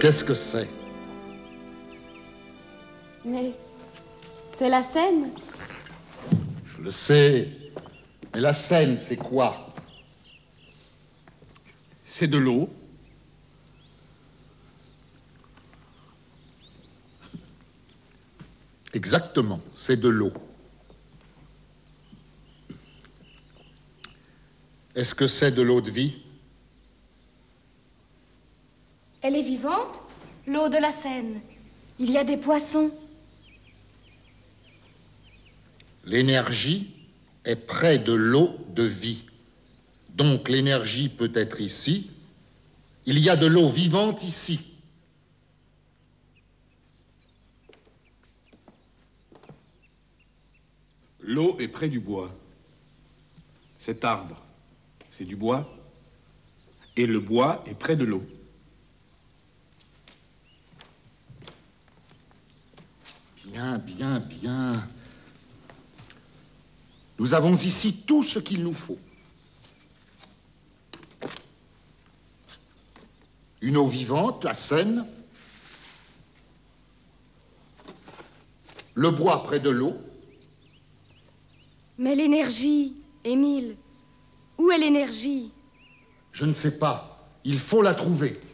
Qu'est-ce que c'est? Mais c'est la Seine. Je le sais. Mais la Seine, c'est quoi? C'est de l'eau. Exactement, c'est de l'eau. Est-ce que c'est de l'eau de vie? Elle est vivante, l'eau de la Seine. Il y a des poissons. L'énergie est près de l'eau de vie. Donc l'énergie peut être ici. Il y a de l'eau vivante ici. L'eau est près du bois. Cet arbre, c'est du bois. Et le bois est près de l'eau. Bien, bien, bien. Nous avons ici tout ce qu'il nous faut. Une eau vivante, la Seine. Le bois près de l'eau. Mais l'énergie, Émile, où est l'énergie? Je ne sais pas. Il faut la trouver.